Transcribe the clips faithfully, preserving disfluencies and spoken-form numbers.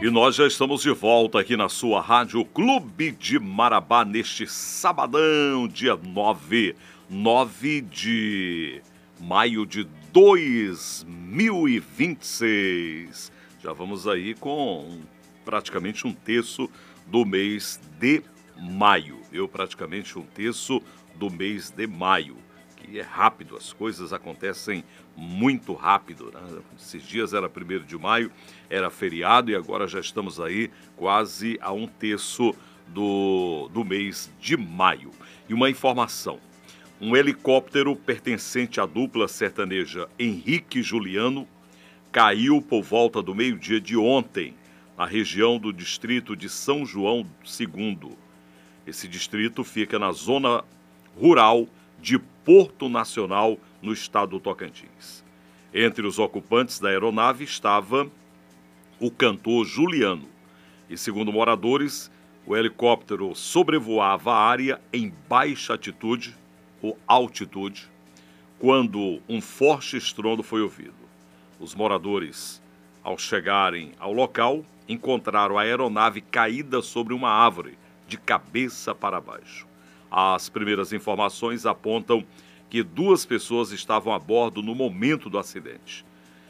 E nós já estamos de volta aqui na sua Rádio Clube de Marabá neste sabadão, dia nove, nove de maio de dois mil e vinte e seis. Já vamos aí com praticamente um terço do mês de maio. Eu praticamente um terço do mês de maio. Que é rápido, as coisas acontecem muito rápido, né? Esses dias era primeiro de maio, era feriado e agora já estamos aí quase a um terço do, do mês de maio. E uma informação, um helicóptero pertencente à dupla sertaneja Henrique e Juliano caiu por volta do meio-dia de ontem, na região do distrito de São João segundo. Esse distrito fica na zona rural de Porto Nacional, no estado do Tocantins. Entre os ocupantes da aeronave estava o cantor Juliano. E segundo moradores, o helicóptero sobrevoava a área em baixa altitude, ou altitude, quando um forte estrondo foi ouvido. Os moradores, ao chegarem ao local, encontraram a aeronave caída sobre uma árvore, de cabeça para baixo. As primeiras informações apontam que duas pessoas estavam a bordo no momento do acidente.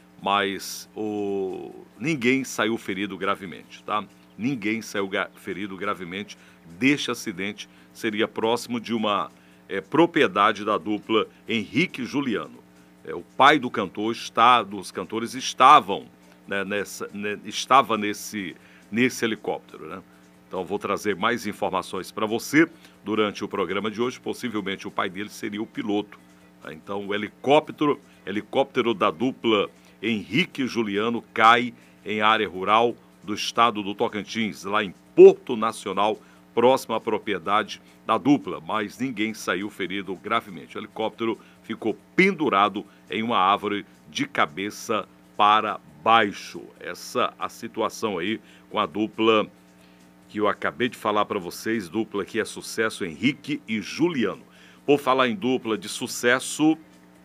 Mas o... ninguém saiu ferido gravemente, tá? Ninguém saiu ga... ferido gravemente deste acidente. Seria próximo de uma é, propriedade da dupla Henrique e Juliano. É, o pai do cantor, está, dos cantores, estavam, né, nessa, né, estava nesse, nesse helicóptero, né? Então, vou trazer mais informações para você durante o programa de hoje. Possivelmente, o pai dele seria o piloto. Tá? Então, o helicóptero, helicóptero da dupla Henrique e Juliano cai em área rural do estado do Tocantins, lá em Porto Nacional, próximo à propriedade da dupla. Mas ninguém saiu ferido gravemente. O helicóptero ficou pendurado em uma árvore de cabeça para baixo. Essa a situação aí com a dupla que eu acabei de falar para vocês, dupla que é sucesso, Henrique e Juliano. Por falar em dupla de sucesso,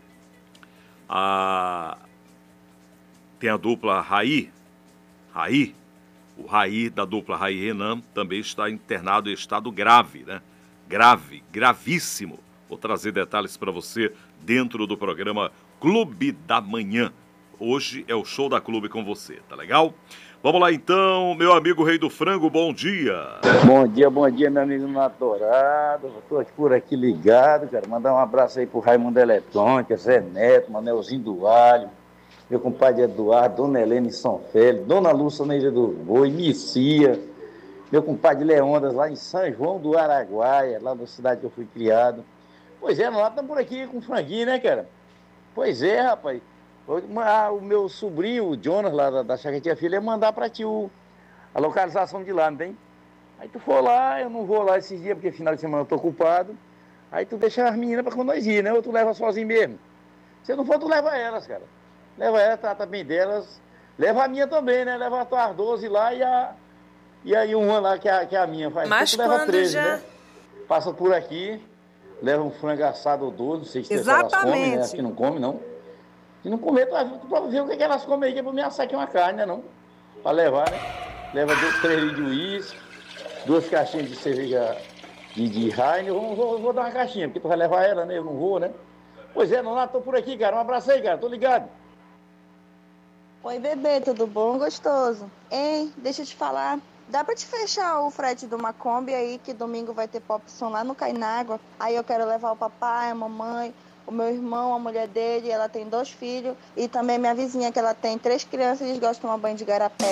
a... tem a dupla Raí, Raí, o Raí da dupla Raí Renan também está internado em estado grave, né? Grave, gravíssimo. Vou trazer detalhes para você dentro do programa Clube da Manhã. Hoje é o show da Clube com você, tá legal? Vamos lá então, meu amigo Rei do Frango, bom dia. Bom dia, bom dia, meu amigo Nato Dourado. Estou por aqui ligado, cara. Mandar um abraço aí pro Raimundo Eletrônica, Zé Neto, Manelzinho do Alho, meu compadre Eduardo, Dona Helena em São Félix, Dona Lúcia na Ilha do Boi, Misia, meu compadre Leondas lá em São João do Araguaia, lá na cidade que eu fui criado. Pois é, nós estamos por aqui com franguinho, né, cara? Pois é, rapaz. O meu sobrinho, o Jonas, lá da, da Chacatinha Filha, ia mandar pra ti o, a localização de lá, não tem? Aí tu for lá, eu não vou lá esses dias, porque final de semana eu tô ocupado. Aí tu deixa as meninas pra quando nós ir, né? Ou tu leva sozinho mesmo. Se não for, tu leva elas, cara. Leva elas, trata bem delas. Leva a minha também, né? Leva a tua doze lá e a... E aí uma lá que é a, que é a minha. Faz. Mas tu leva quando treze, já... né? Passa por aqui, leva um frango assado ou doze, não sei se Exatamente. elas comem, né? Acho que não come, não. Se não comer, tu vai ver o que elas comem aí, que é pra me assar aqui uma carne, né, não? Pra levar, né? Leva dois, três litros de uísque, duas caixinhas de cerveja de, de Heineken. Eu vou, vou dar uma caixinha, porque tu vai levar ela, né? Eu não vou, né? Pois é, Nonato, tô por aqui, cara. Um abraço aí, cara. Tô ligado. Oi, bebê, tudo bom? Gostoso. Hein, deixa eu te falar. Dá pra te fechar o frete de uma Kombi aí, que domingo vai ter popson lá no Cainágua. Aí eu quero levar o papai, a mamãe, o meu irmão, a mulher dele, ela tem dois filhos. E também minha vizinha, que ela tem três crianças e eles gostam de tomar banho de garapé.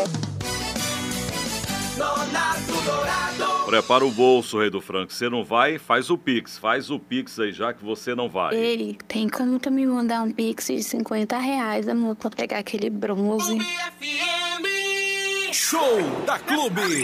Prepara o bolso, Rei do Frango. Você não vai, faz o Pix. Faz o Pix aí, já que você não vai. Ei, tem como tu me mandar um Pix de cinquenta reais, amor, pra pegar aquele bronze? Show da Clube.